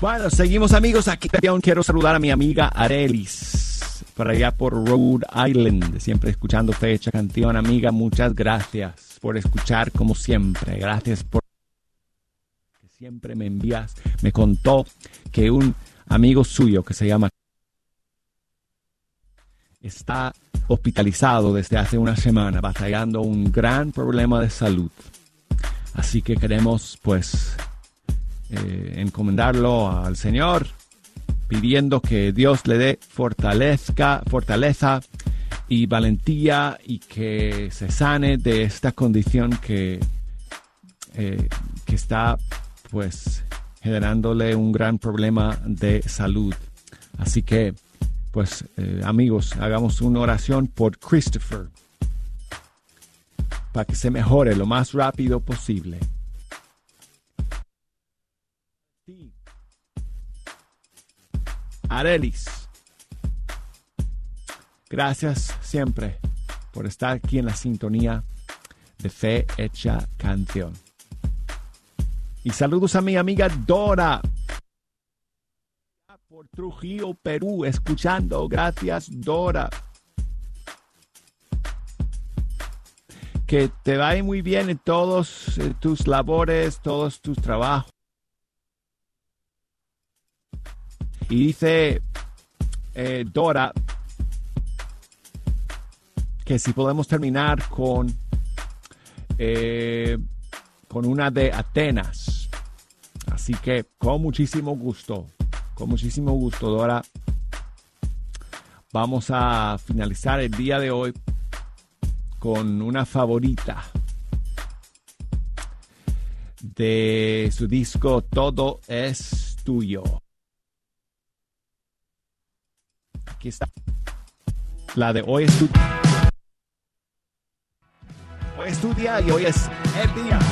Bueno, seguimos amigos. Aquí quiero saludar a mi amiga Arelis, por allá por Rhode Island, siempre escuchando Fecha Canción. Amiga, muchas gracias por escuchar como siempre. Gracias por que siempre me envías. Me contó que un amigo suyo que se llama está hospitalizado desde hace una semana, batallando un gran problema de salud. Así que queremos, pues, encomendarlo al Señor, pidiendo que Dios le dé fortaleza y valentía y que se sane de esta condición que está, pues, generándole un gran problema de salud. Así que, pues, amigos, hagamos una oración por Christopher para que se mejore lo más rápido posible. Sí. Arelis, gracias siempre por estar aquí en la sintonía de Fe Hecha Canción. Y saludos a mi amiga Dora por Trujillo, Perú, escuchando. Gracias, Dora. Que te vaya muy bien en todos tus labores, todos tus trabajos. Y dice Dora que si podemos terminar con una de Atenas. Así que con muchísimo gusto, Dora, vamos a finalizar el día de hoy con una favorita de su disco Todo es Tuyo. Aquí está. La de Hoy es tu día y hoy es el día.